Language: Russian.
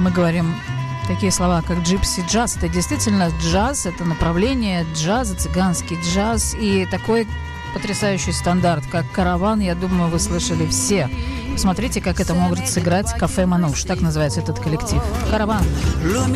мы говорим такие слова, как джипси джаз. Это действительно джаз, это направление джаза, цыганский джаз. И такой потрясающий стандарт, как «Караван», я думаю, вы слышали все. Посмотрите, как это могут сыграть «Кафе Мануш». Так называется этот коллектив. «Караван».